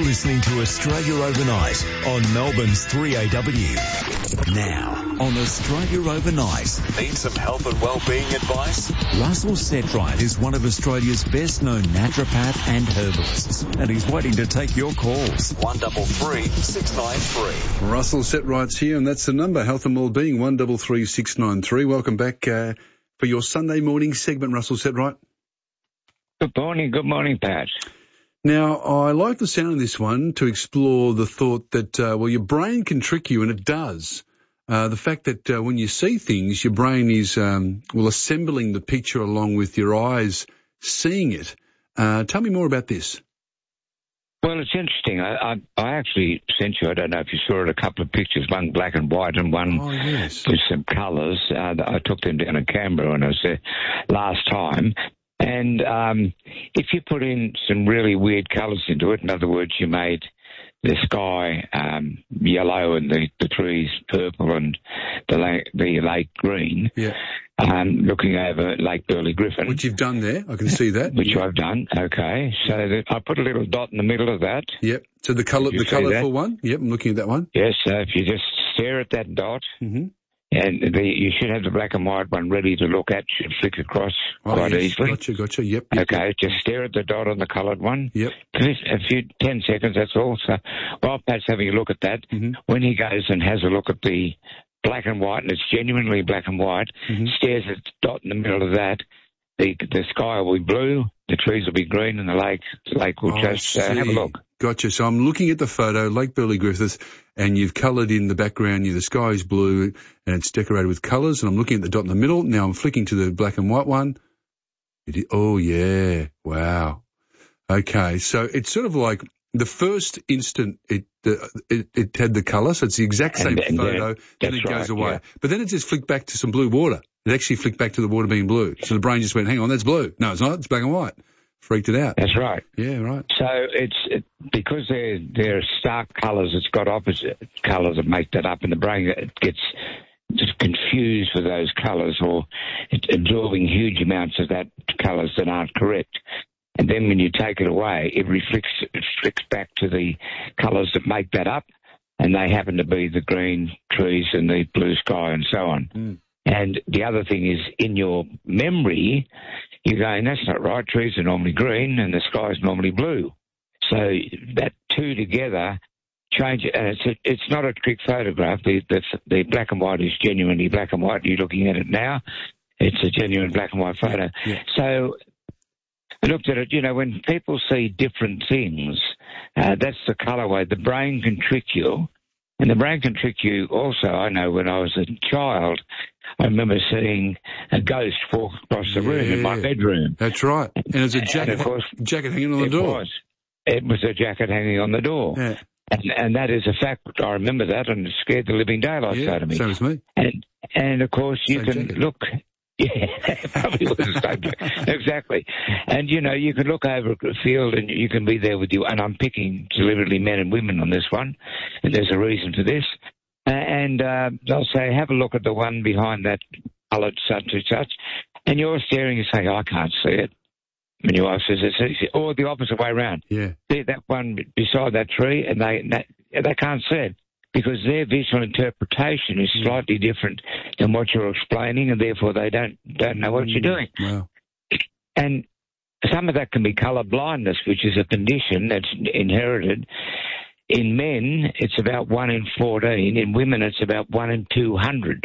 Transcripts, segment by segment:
listening to Australia Overnight on Melbourne's 3AW. Now, on Australia Overnight. Need some health and wellbeing advice? Russell Setright is one of Australia's best-known naturopath and herbalists, and he's waiting to take your calls. 133 693. Russell Setright's here, and that's the number, health and wellbeing, 133 693. Welcome back for your Sunday morning segment, Russell Setright. Good morning, Pat. Now, I like the sound of this one to explore the thought that, your brain can trick you, and it does. The fact that when you see things, your brain is, assembling the picture along with your eyes seeing it. Tell me more about this. Well, it's interesting. I actually sent you, I don't know if you saw it, a couple of pictures, one black and white and one with some colours. I took them down in Canberra when I was there last time. And if you put in some really weird colours into it, in other words, you made the sky yellow and the trees purple and the lake green, looking over Lake Burley Griffin. Which you've done there, I can see that. Which I've done, okay. So I put a little dot in the middle of that. Yep, so the colourful one? Yep, I'm looking at that one. Yes, so if you just stare at that dot, and you should have the black and white one ready to look at, should flick across quite easily. Gotcha, yep. Okay, just stare at the dot on the coloured one. Yep. A few 10 seconds, that's all. So while Pat's having a look at that, when he goes and has a look at the black and white, and it's genuinely black and white, stares at the dot in the middle of that, the sky will be blue, the trees will be green, and the lake will just have a look. Gotcha. So I'm looking at the photo, Lake Burley Griffith, and you've coloured in the background. The sky is blue, and it's decorated with colours, and I'm looking at the dot in the middle. Now I'm flicking to the black and white one. Oh, yeah. Wow. Okay. So it's sort of like the first instant it had the colour, so it's the exact same photo, then it goes away. Yeah. But then it just flicked back to some blue water. It actually flicked back to the water being blue. So the brain just went, hang on, that's blue. No, it's not. It's black and white. Freaked it out. That's right. Yeah, right. So because they're stark colours, it's got opposite colours that make that up in the brain. It gets just confused with those colours, or it's absorbing huge amounts of that colours that aren't correct. And then when you take it away, it flicks back to the colours that make that up, and they happen to be the green trees and the blue sky and so on. And the other thing is, in your memory, you're going, that's not right. Trees are normally green and the sky is normally blue. So that two together change it. And it's not a trick photograph. The black and white is genuinely black and white. You're looking at it now. It's a genuine black and white photo. Yeah. So I looked at it, when people see different things, that's the colourway. The brain can trick you. And the brain can trick you also. I know when I was a child, I remember seeing a ghost walk across the room in my bedroom. That's right. And there's a jacket hanging on the door. It was a jacket hanging on the door. Yeah. And that is a fact. I remember that, and it scared the living daylights out of me. So was me. And of course, you can look. Yeah, probably was the same thing. Exactly. And, you can look over a field and you can be there with you. And I'm picking deliberately men and women on this one, and there's a reason to this. And they'll say, have a look at the one behind that coloured such and such. And you're staring and say, I can't see it. And your wife says, it's easy. Or the opposite way around. Yeah. See that one beside that tree, and they can't see it, because their visual interpretation is slightly different than what you're explaining, and therefore they don't know what you're doing. Wow. And some of that can be colour blindness, which is a condition that's inherited. In men, it's about 1 in 14. In women, it's about 1 in 200.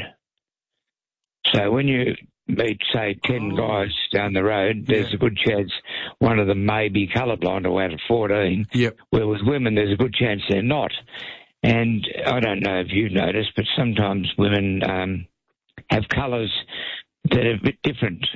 So when you meet, say, 10 guys down the road, there's a good chance one of them may be colourblind, or out of 14. Yep. Where with women, there's a good chance they're not. And I don't know if you've noticed, but sometimes women have colours that are a bit different.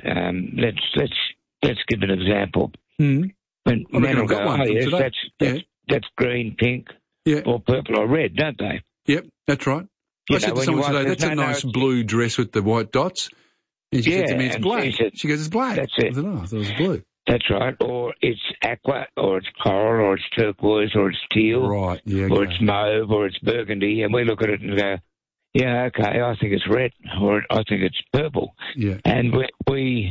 Let's give an example. When men will go, that's green, pink, or purple or red, don't they? Yep, that's right. I said to someone today, that's a nice blue dress with the white dots. And she said to me, it's black. She goes, it's black. That's it. I said, I thought it was blue. That's right. Or it's aqua, or it's coral, or it's turquoise, or it's teal, or it's mauve, or it's burgundy, and we look at it and go, yeah, okay, I think it's red, or I think it's purple. Yeah. And we